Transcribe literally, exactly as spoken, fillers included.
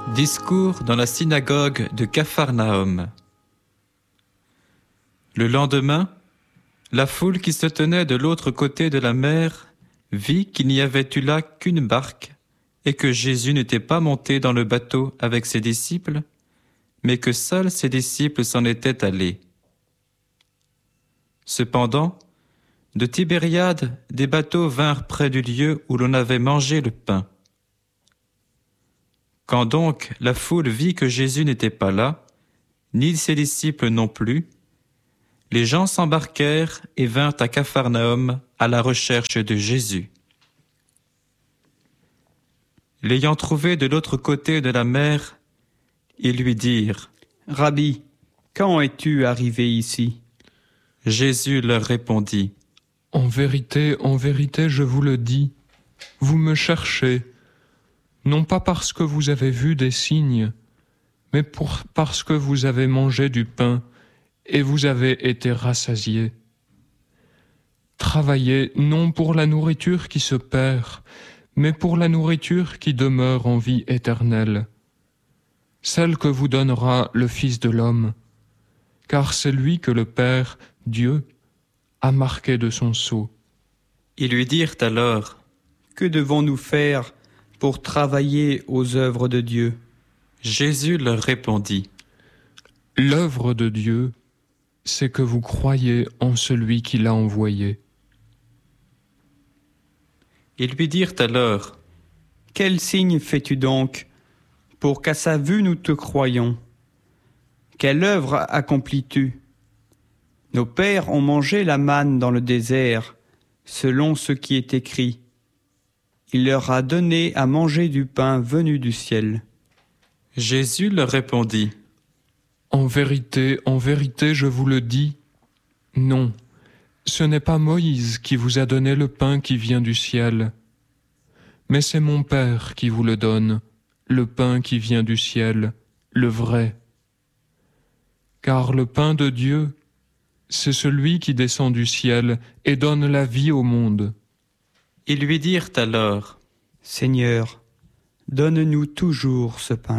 Discours dans la synagogue de Capharnaüm. Le lendemain, la foule qui se tenait de l'autre côté de la mer vit qu'il n'y avait eu là qu'une barque et que Jésus n'était pas monté dans le bateau avec ses disciples, mais que seuls ses disciples s'en étaient allés. Cependant, de Tibériade, des bateaux vinrent près du lieu où l'on avait mangé le pain. Quand donc la foule vit que Jésus n'était pas là, ni ses disciples non plus, les gens s'embarquèrent et vinrent à Capharnaüm à la recherche de Jésus. L'ayant trouvé de l'autre côté de la mer, ils lui dirent : « Rabbi, quand es-tu arrivé ici ?» Jésus leur répondit : « En vérité, en vérité, je vous le dis, vous me cherchez, non pas parce que vous avez vu des signes, mais pour, parce que vous avez mangé du pain et vous avez été rassasiés. Travaillez non pour la nourriture qui se perd, mais pour la nourriture qui demeure en vie éternelle, celle que vous donnera le Fils de l'homme, car c'est lui que le Père, Dieu, a marqué de son sceau. » Ils lui dirent alors : « Que devons-nous faire pour travailler aux œuvres de Dieu ?» Jésus leur répondit : « L'œuvre de Dieu, c'est que vous croyez en celui qui l'a envoyé. » Ils lui dirent alors : « Quel signe fais-tu donc, pour qu'à sa vue nous te croyions ? Quelle œuvre accomplis-tu ? Nos pères ont mangé la manne dans le désert, selon ce qui est écrit. Il leur a donné à manger du pain venu du ciel. » Jésus leur répondit : « En vérité, en vérité, je vous le dis, non, ce n'est pas Moïse qui vous a donné le pain qui vient du ciel, mais c'est mon Père qui vous le donne, le pain qui vient du ciel, le vrai. Car le pain de Dieu, c'est celui qui descend du ciel et donne la vie au monde. » Ils lui dirent alors : « Seigneur, donne-nous toujours ce pain-là. »